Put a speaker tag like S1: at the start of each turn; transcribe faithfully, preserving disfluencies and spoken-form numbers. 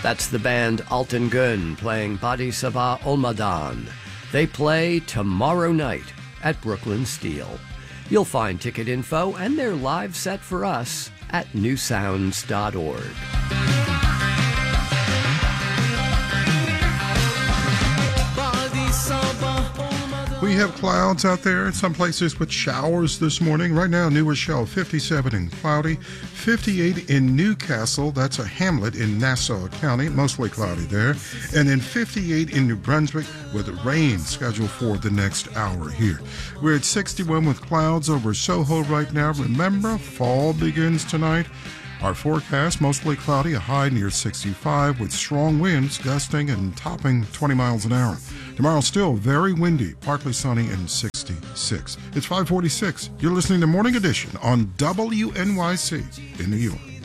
S1: That's the band Alten Gun playing Badi Sabah Olmadan. They play tomorrow night at Brooklyn Steel. You'll find ticket info and their live set for us at new sounds dot org.
S2: We have clouds out there, some places with showers this morning. Right now, New Rochelle, fifty-seven and cloudy. fifty-eight in Newcastle, that's a hamlet in Nassau County, mostly cloudy there. And then fifty-eight in New Brunswick with rain scheduled for the next hour here. We're at sixty-one with clouds over Soho right now. Remember, fall begins tonight. Our forecast, mostly cloudy, a high near sixty-five with strong winds gusting and topping twenty miles an hour. Tomorrow still very windy, partly sunny and sixty-six. It's five forty-six. You're listening to Morning Edition on W N Y C in New York.